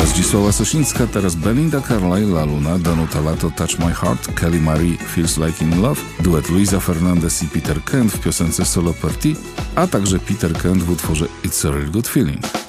Zdzisława Sosińska, teraz Belinda Carlisle, La Luna, Danuta Lato, Touch My Heart, Kelly Marie, Feels Like In Love, duet Luisa Fernandez i Peter Kent w piosence Solo Party, a także Peter Kent w utworze It's a Real Good Feeling.